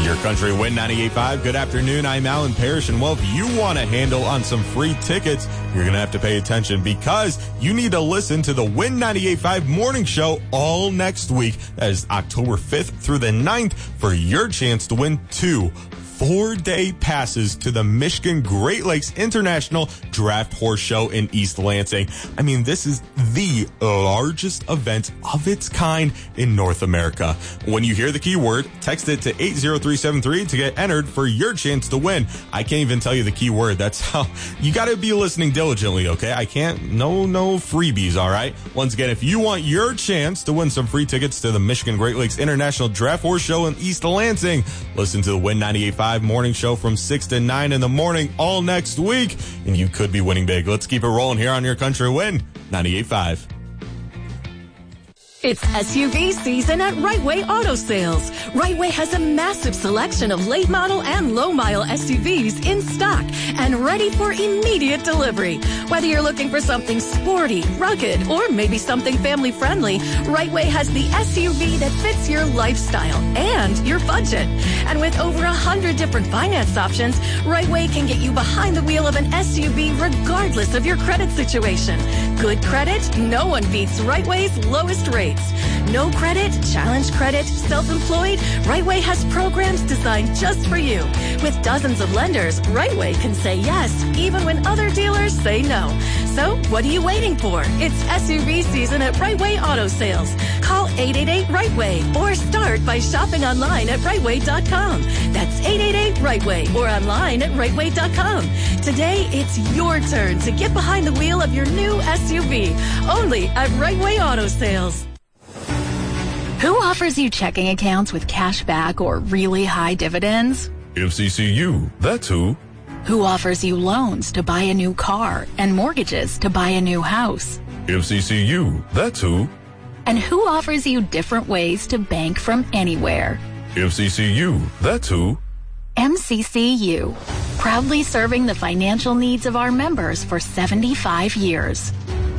Your Country Win 98.5. Good afternoon. I'm Alan Parrish, and well, if you want a handle on some free tickets, you're going to have to pay attention because you need to listen to the Win 98.5 morning show all next week. That is October 5th through the 9th for your chance to win 2 4-day passes to the Michigan Great Lakes International Draft Horse Show in East Lansing. I mean, this is the largest event of its kind in North America. When you hear the keyword, text it to 80373 to get entered for your chance to win. I can't even tell you the keyword. That's how you got to be listening diligently, okay? I can't, no freebies, all right? Once again, if you want your chance to win some free tickets to the Michigan Great Lakes International Draft Horse Show in East Lansing, listen to the Win 98.5 morning show from 6 to 9 in the morning all next week, and you could be winning big. Let's keep it rolling here on Your Country Win 98.5. It's SUV season at Right Way Auto Sales. Right Way has a massive selection of late model and low mile SUVs in stock and ready for immediate delivery. Whether you're looking for something sporty, rugged, or maybe something family friendly, Right Way has the SUV that fits your lifestyle and your budget. And with over 100 different finance options, Right Way can get you behind the wheel of an SUV regardless of your credit situation. Good credit? No one beats Right Way's lowest rates. No credit, challenge credit, self-employed, Right Way has programs designed just for you. With dozens of lenders, Right Way can say yes, even when other dealers say no. So, what are you waiting for? It's SUV season at Right Way Auto Sales. Call 888-RIGHT-WAY or start by shopping online at rightway.com. That's 888-RIGHT-WAY or online at rightway.com. Today, it's your turn to get behind the wheel of your new SUV. Only at Right Way Auto Sales. Who offers you checking accounts with cash back or really high dividends? FCCU, that's who. Who offers you loans to buy a new car and mortgages to buy a new house? FCCU, that's who. And who offers you different ways to bank from anywhere? FCCU, that's who. MCCU, proudly serving the financial needs of our members for 75 years.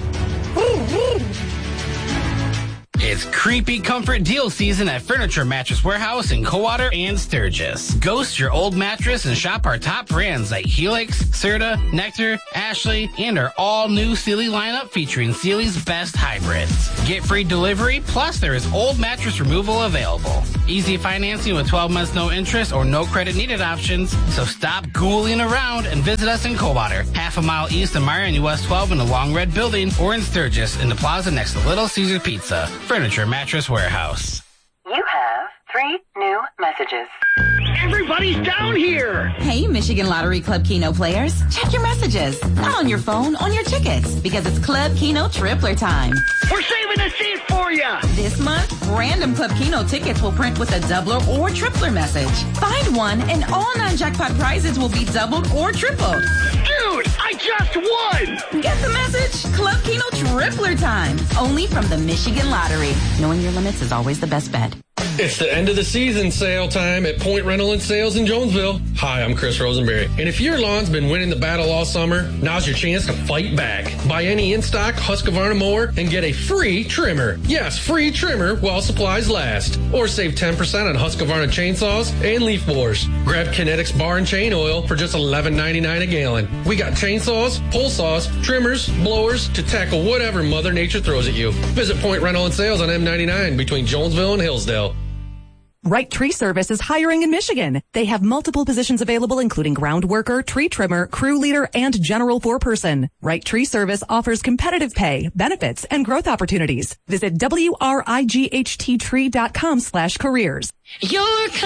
It's creepy comfort deal season at Furniture Mattress Warehouse in Coldwater and Sturgis. Ghost your old mattress and shop our top brands like Helix, Serta, Nectar, Ashley, and our all-new Sealy lineup featuring Sealy's best hybrids. Get free delivery, plus there is old mattress removal available. Easy financing with 12 months no interest or no credit needed options. So stop ghouling around and visit us in Coldwater, half a mile east of Meyer and US 12 in the Long Red Building, or in Sturgis in the plaza next to Little Caesar Pizza. Furniture Mattress Warehouse. You have 3 new messages. Everybody's down here! Hey, Michigan Lottery Club Keno players. Check your messages. Not on your phone, on your tickets. Because it's Club Keno Tripler time. We're saving a seat for you! This month, random Club Keno tickets will print with a doubler or tripler message. Find one and all non-jackpot prizes will be doubled or tripled. Dude, I just won! Get the message? Club Keno Tripler time. Only from the Michigan Lottery. Knowing your limits is always the best bet. It's the end of the season sale time at Point Rental and Sales in Jonesville. Hi, I'm Chris Rosenberry. And if your lawn's been winning the battle all summer, now's your chance to fight back. Buy any in-stock Husqvarna mower and get a free trimmer. Yes, free trimmer while supplies last. Or save 10% on Husqvarna chainsaws and leaf blowers. Grab Kinetics bar and chain oil for just $11.99 a gallon. We got chainsaws, pole saws, trimmers, blowers to tackle whatever Mother Nature throws at you. Visit Point Rental and Sales on M99 between Jonesville and Hillsdale. Right Tree Service is hiring in Michigan. They have multiple positions available, including ground worker, tree trimmer, crew leader, and general foreperson. Right Tree Service offers competitive pay, benefits, and growth opportunities. Visit WRIGHTtree.com/careers. Your